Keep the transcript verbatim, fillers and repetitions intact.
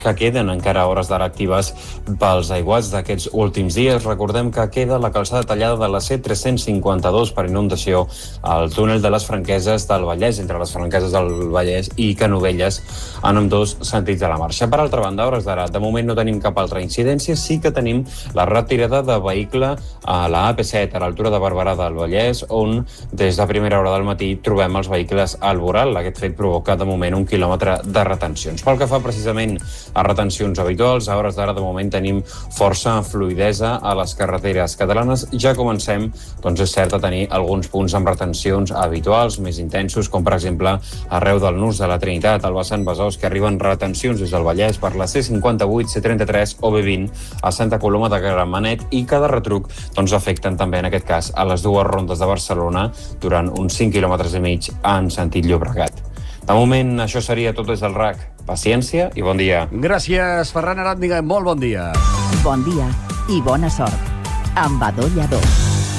que queden encara hores d'ara actives pels aiguats d'aquests últims dies. Recordem que queda la calçada tallada de la C tres-cents cinquanta-dos per inundació al túnel de les Franqueses del Vallès, entre les Franqueses del Vallès i Canovelles, en ambdós sentits de la marxa. Per altra banda, a hores d'ara, de moment no tenim cap altra incidència, sí que tenim la retirada de vehicle a la A P set, a l'altura de Barberà del Vallès, on des de primera hora del matí trobem els vehicles al voral. Aquest fet provoca de moment un quilòmetre de retencions. Pel que fa precisament a retencions habituals, a hores d'ara de moment tenim força fluidesa a les carreteres catalanes. Ja comencem, doncs és cert, a tenir alguns punts amb retencions habituals, més intensos, com per exemple arreu del Nus de la Trinitat, al vessant Besòs, que arriben retencions des del Vallès per la C cinquanta-vuit, C trenta-tres o B vint a Santa Coloma de Gramenet, i cada retruc doncs afecten també en aquest cas a les dues rondes de Barcelona durant uns cinc quilòmetres i mig en sentit Llobregat. De moment, això seria tot des del R A C. Paciència i bon dia. Gràcies, Ferran Aràndiga. Molt bon dia. Bon dia i bona sort. Amb Adó Lladó.